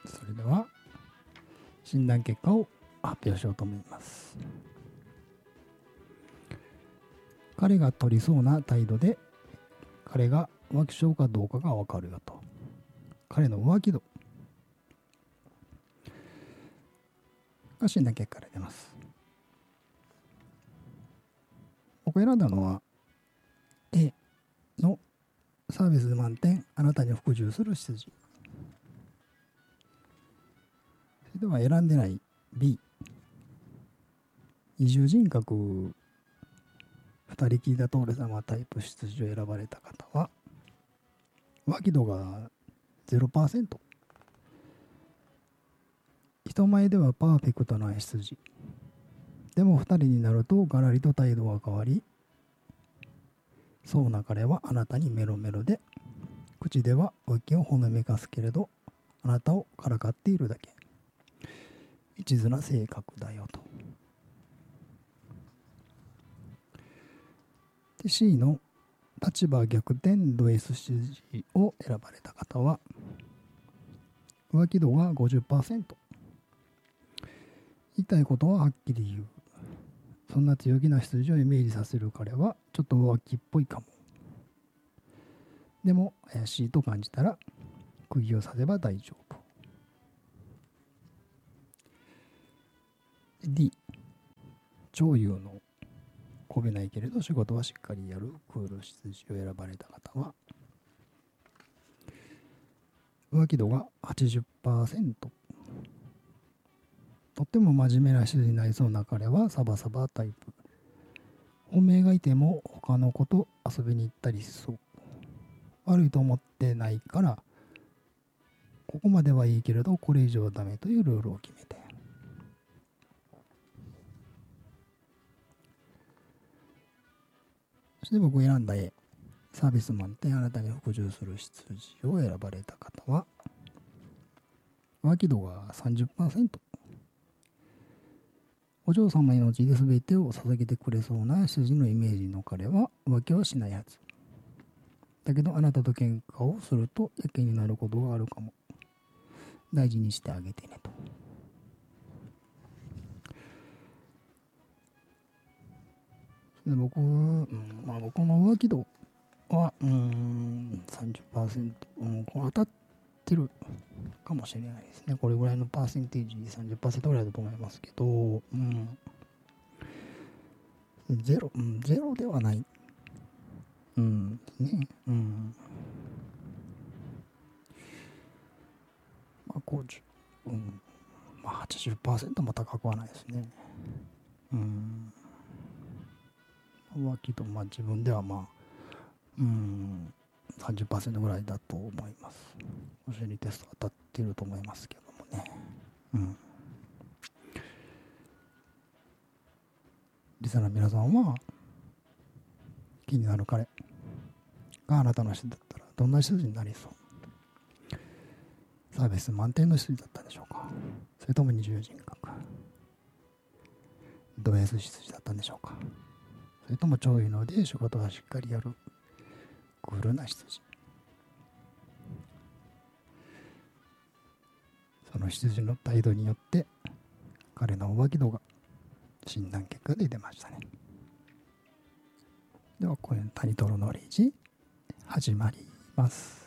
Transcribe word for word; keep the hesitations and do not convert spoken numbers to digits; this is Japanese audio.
それでは診断結果を発表しようと思います。彼が取りそうな態度で彼が浮気症かどうかがわかるよと。彼の浮気度が診断結果で出ます。僕選んだのは A のサービス満点、あなたに服従する執事。それでは選んでない B、 二重人格二人きりだと俺様タイプ執事を選ばれた方は浮気度が ゼロパーセント、 人前ではパーフェクトな執事でも二人になるとガラリと態度が変わり、そうな彼はあなたにメロメロで口では浮気をほのめかすけれどあなたをからかっているだけ、一途な性格だよと。で C の立場逆転ド S 執事を選ばれた方は浮気度が ごじゅっパーセント、 言いたいことははっきり言う、そんな強気な執事をイメージさせる彼はちょっと浮気っぽいかも、でも怪しいと感じたら釘を刺せば大丈夫。 D 超優のこびないけれど仕事はしっかりやるクール執事を選ばれた方は浮気度が はちじゅっパーセント、 とっても真面目な執事になりそうな彼はサバサバタイプ、本命がいても他の子と遊びに行ったりしそう、悪いと思ってないからここまではいいけれどこれ以上はダメというルールを決めて、そして僕選んだ A、 サービス満点あなたに服従する執事を選ばれた方は浮気度が さんじゅっパーセント、 お嬢様の命で全てを捧げてくれそうな執事のイメージの彼は浮気はしないはずだけどあなたと喧嘩をするとやけになることがあるかも、大事にしてあげてねと。で僕、うんまあ、僕の浮気度はうーん さんじゅっパーセント、うん、これ当たってるかもしれないですね。これぐらいのパーセンテージ さんじゅっパーセント ぐらいだと思いますけど、うん、ゼロ、うん、ゼロではない、うんね、うん、まあごじゅう、うん、まあ はちじゅっパーセント も高くはないですね。うん、浮気度、まあ自分ではまあうんさんじゅっパーセント ぐらいだと思います。心理テスト当たってると思いますけどもね。うん。リサの皆さんは気になる彼があなたの人だったらどんな人になりそう？サービス満点の人だったでしょうか？それとも二重人格ド S 羊だったんでしょうか？それとも超いいので仕事がしっかりやるクールな羊？その羊の態度によって彼の浮気度が診断結果で出ましたね。ではこれ谷トロのレイジ始まります。